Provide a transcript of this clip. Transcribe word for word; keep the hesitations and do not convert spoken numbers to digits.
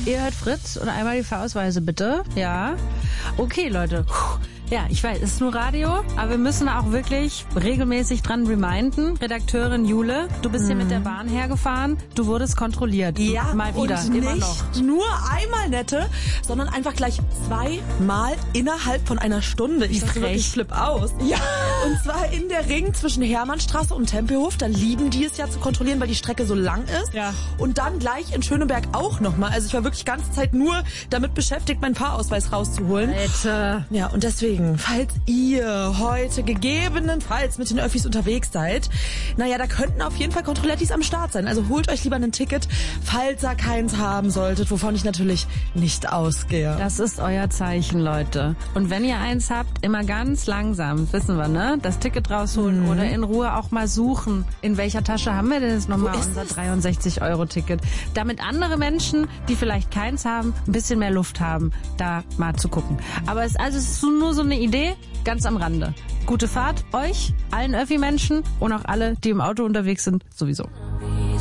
Ihr hört Fritz und einmal die Fahrausweise bitte. Ja. Okay, Leute. Ja, ich weiß, es ist nur Radio, aber wir müssen auch wirklich regelmäßig dran reminden. Redakteurin Jule, du bist hier mit der Bahn hergefahren, du wurdest kontrolliert. Ja, mal wieder, und immer nicht noch. nur einmal, Nette, sondern einfach gleich zweimal innerhalb von einer Stunde. Ich dachte wirklich, ich flipp aus. Ja, und zwar in der Ring zwischen Hermannstraße und Tempelhof. Da lieben die es ja zu kontrollieren, weil die Strecke so lang ist. Ja. Und dann gleich in Schöneberg auch nochmal. Also ich war wirklich die ganze Zeit nur damit beschäftigt, meinen Fahrausweis rauszuholen. Alter. Ja, und deswegen, falls ihr heute gegebenenfalls mit den Öffis unterwegs seid, naja, da könnten auf jeden Fall Kontrollettis am Start sein. Also holt euch lieber ein Ticket, falls ihr keins haben solltet, wovon ich natürlich nicht ausgehe. Das ist euer Zeichen, Leute. Und wenn ihr eins habt, immer ganz langsam, wissen wir, ne? Das Ticket rausholen mhm. oder in Ruhe auch mal suchen. In welcher Tasche haben wir denn jetzt nochmal unser dreiundsechzig Euro Ticket? Damit andere Menschen, die vielleicht keins haben, ein bisschen mehr Luft haben, da mal zu gucken. Aber es, also es ist nur so eine Idee, ganz am Rande. Gute Fahrt euch, allen Öffi-Menschen und auch alle, die im Auto unterwegs sind, sowieso.